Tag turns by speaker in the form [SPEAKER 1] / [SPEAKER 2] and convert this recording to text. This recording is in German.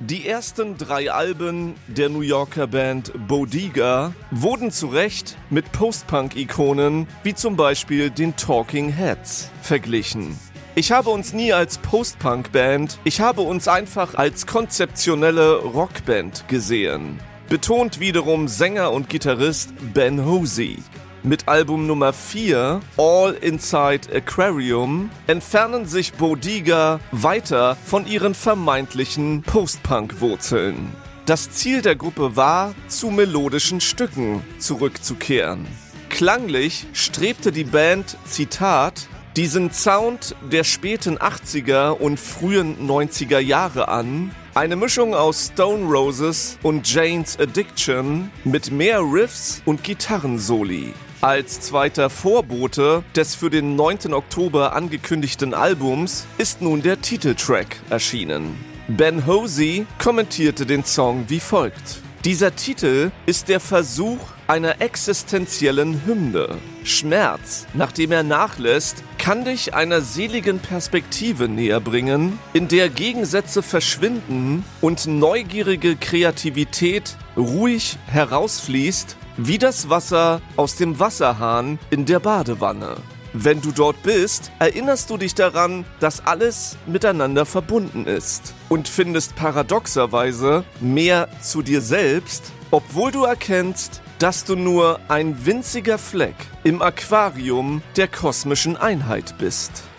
[SPEAKER 1] Die ersten 3 Alben der New Yorker Band Bodega wurden zu Recht mit Post-Punk-Ikonen wie zum Beispiel den Talking Heads verglichen. Ich habe uns nie als Post-Punk-Band, ich habe uns einfach als konzeptionelle Rockband gesehen, betont wiederum Sänger und Gitarrist Ben Hosey. Mit Album Nummer 4, All Inside Aquarium, entfernen sich Bodega weiter von ihren vermeintlichen Post-Punk-Wurzeln. Das Ziel der Gruppe war, zu melodischen Stücken zurückzukehren. Klanglich strebte die Band, Zitat, diesen Sound der späten 80er und frühen 90er Jahre an, eine Mischung aus Stone Roses und Jane's Addiction mit mehr Riffs und Gitarrensoli. Als zweiter Vorbote des für den 9. Oktober angekündigten Albums ist nun der Titeltrack erschienen. Ben Hosey kommentierte den Song wie folgt: Dieser Titel ist der Versuch einer existenziellen Hymne. Schmerz, nachdem er nachlässt, kann dich einer seligen Perspektive näher bringen, in der Gegensätze verschwinden und neugierige Kreativität ruhig herausfließt, wie das Wasser aus dem Wasserhahn in der Badewanne. Wenn du dort bist, erinnerst du dich daran, dass alles miteinander verbunden ist und findest paradoxerweise mehr zu dir selbst, obwohl du erkennst, dass du nur ein winziger Fleck im Aquarium der kosmischen Einheit bist.